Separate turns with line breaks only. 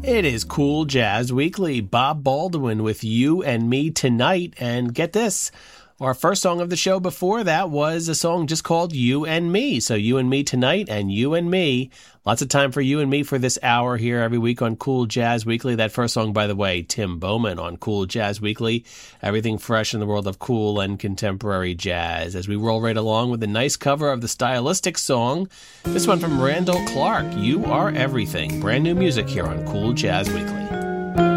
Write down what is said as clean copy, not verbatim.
It is Cool Jazz Weekly. Bob Baldwin with You and Me Tonight. And get this, our first song of the show before that was a song just called You and Me. So You and Me Tonight and You and Me. Lots of time for You and Me for this hour here every week on Cool Jazz Weekly. That first song, by the way, Tim Bowman on Cool Jazz Weekly. Everything fresh in the world of cool and contemporary jazz. As we roll right along with a nice cover of the Stylistic song. This one from Randall Clark, You Are Everything. Brand new music here on Cool Jazz Weekly.